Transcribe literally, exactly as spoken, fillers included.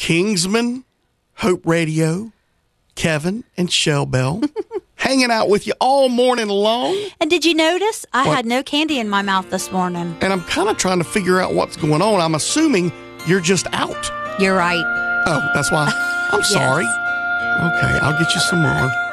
Kingsman, Hope Radio, Kevin, and Shell Bell. Hanging out with you all morning long. And did you notice? I What? had no candy in my mouth this morning. And I'm kind of trying to figure out what's going on. I'm assuming you're just out. You're right. Oh, that's why. I'm sorry. Yes. Okay, I'll get you some more.